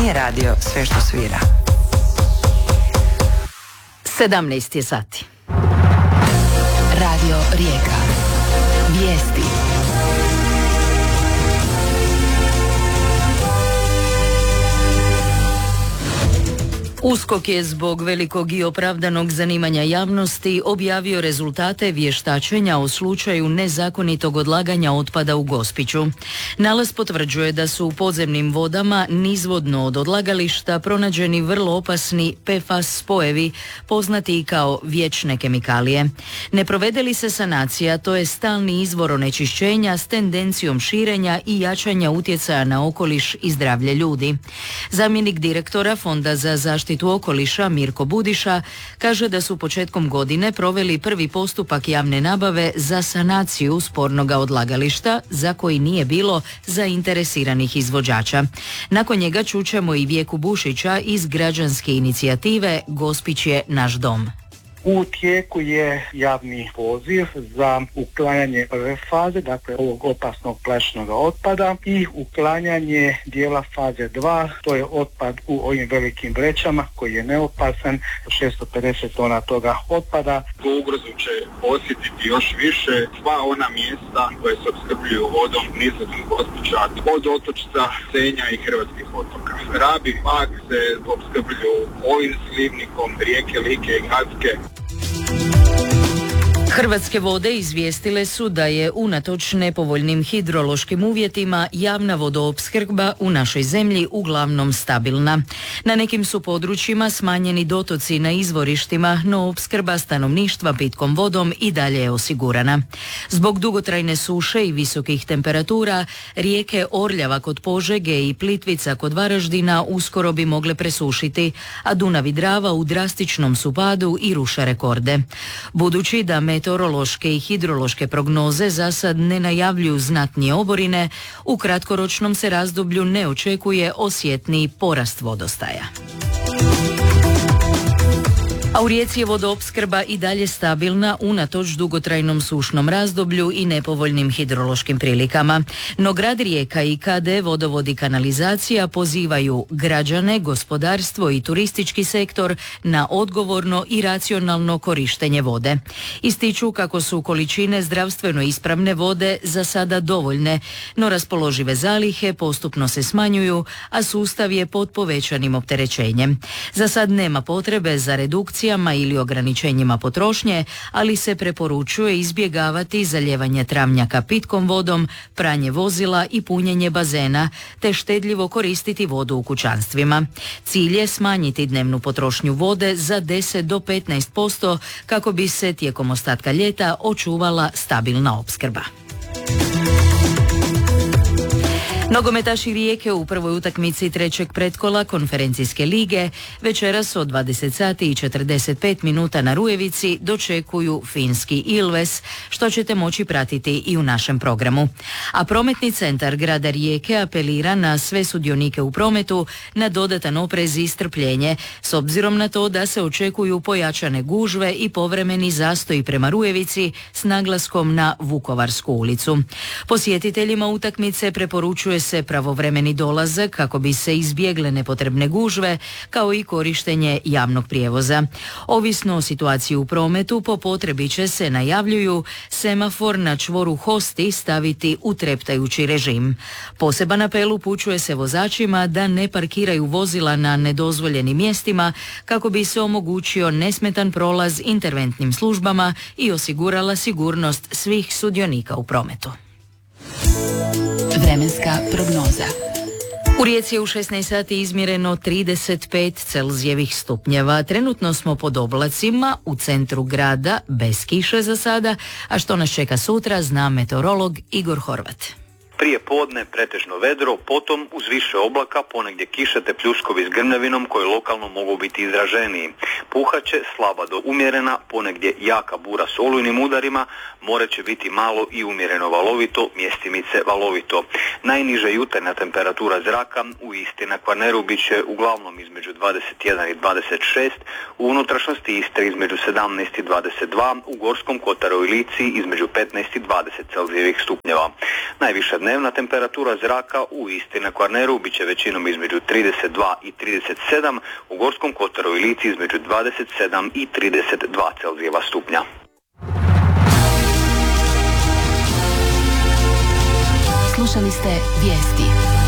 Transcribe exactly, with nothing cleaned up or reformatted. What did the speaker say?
Nije radio sve što svira. sedamnaest je sati. Radio Rijeka. Vijesti. USKOK je zbog velikog i opravdanog zanimanja javnosti objavio rezultate vještačenja o slučaju nezakonitog odlaganja otpada u Gospiću. Nalaz potvrđuje da su u podzemnim vodama nizvodno od odlagališta pronađeni vrlo opasni P F A S spojevi, poznati i kao vječne kemikalije. Ne provede li se sanacija, to je stalni izvor onečišćenja s tendencijom širenja i jačanja utjecaja na okoliš i zdravlje ljudi. Zamjenik direktora Fonda za zaštitu okoliša Mirko Budiša kaže da su početkom godine proveli prvi postupak javne nabave za sanaciju spornoga odlagališta za koji nije bilo zainteresiranih izvođača. Nakon njega čućemo i Vijeku Bušića iz građanske inicijative Gospić je naš dom. U tijeku je javni poziv za uklanjanje prve faze, dakle ovog opasnog plastičnog otpada, i uklanjanje dijela faze dva, to je otpad u ovim velikim vrećama koji je neopasan, šesto pedeset tona toga otpada. Tu ugrozu će osjetiti još više sva ona mjesta koje se opskrbljuju vodom nizvodnog Gospića, od otočica, Senja i hrvatskih otoka. Rab i Pag se opskrbljuju ovim slivnikom rijeke Like i Gradske. Hrvatske vode izvijestile su da je unatoč nepovoljnim hidrološkim uvjetima javna vodoopskrba u našoj zemlji uglavnom stabilna. Na nekim su područjima smanjeni dotoci na izvorištima, no opskrba stanovništva pitkom vodom i dalje je osigurana. Zbog dugotrajne suše i visokih temperatura, rijeke Orljava kod Požege i Plitvica kod Varaždina uskoro bi mogle presušiti, a Dunav i Drava u drastičnom su padu i ruše rekorde. Budući da meteorološke i hidrološke prognoze za sad ne najavljuju znatnije oborine, u kratkoročnom se razdoblju ne očekuje osjetniji porast vodostaja. A u Rijeci je vodoopskrba i dalje stabilna unatoč dugotrajnom sušnom razdoblju i nepovoljnim hidrološkim prilikama. No grad Rijeka i K D Vodovod i kanalizacija pozivaju građane, gospodarstvo i turistički sektor na odgovorno i racionalno korištenje vode. Ističu kako su količine zdravstveno ispravne vode za sada dovoljne, no raspoložive zalihe postupno se smanjuju, a sustav je pod povećanim opterećenjem. Za sad nema potrebe za redukcijama ili ograničenjima potrošnje, ali se preporučuje izbjegavati zalijevanje travnjaka pitkom vodom, pranje vozila i punjenje bazena, te štedljivo koristiti vodu u kućanstvima. Cilj je smanjiti dnevnu potrošnju vode za deset do petnaest posto kako bi se tijekom ostatka ljeta očuvala stabilna opskrba. Nogometaši Rijeke u prvoj utakmici trećeg pretkola konferencijske lige večeras od dvadeset sati i četrdeset pet minuta na Rujevici dočekuju finski Ilves, što ćete moći pratiti i u našem programu. A prometni centar grada Rijeke apelira na sve sudionike u prometu na dodatan oprez i strpljenje, s obzirom na to da se očekuju pojačane gužve i povremeni zastoji prema Rujevici s naglaskom na Vukovarsku ulicu. Posjetiteljima utakmice preporučuje se pravovremeni dolazak kako bi se izbjegle nepotrebne gužve, kao i korištenje javnog prijevoza. Ovisno o situaciji u prometu, po potrebi će se, najavljuju, semafor na čvoru Hosti staviti u treptajući režim. Poseban apel upućuje se vozačima da ne parkiraju vozila na nedozvoljenim mjestima kako bi se omogućio nesmetan prolaz interventnim službama i osigurala sigurnost svih sudionika u prometu. Vremenska prognoza. U Rijeci je u šesnaest sati izmjereno trideset pet Celzijevih stupnjeva. Trenutno smo pod oblacima u centru grada, bez kiše za sada, a što nas čeka sutra zna meteorolog Igor Horvat. Prije podne pretežno vedro, potom uz više oblaka, ponegdje kiše te pljuskovi s grmljavinom koji lokalno mogu biti izraženiji. Puhaće slaba do umjerena, ponegdje jaka bura s olujnim udarima, more će biti malo i umjereno valovito, mjestimice valovito. Najniža jutarnja temperatura zraka u Istri na Kvarneru bit će uglavnom između dvadeset jedan i dvadeset šest, u unutrašnjosti Istre između sedamnaest i dvadeset dva, u Gorskom kotaru i Lici između petnaest i dvadeset Celzijevih stupnjeva. Najviša Dnevna temperatura zraka u Istri na Kvarneru bit će većinom između trideset dva i trideset sedam, u Gorskom Kotaru i Lici između dvadeset sedam i trideset dva Celzijeva stupnja. Slušali ste vijesti.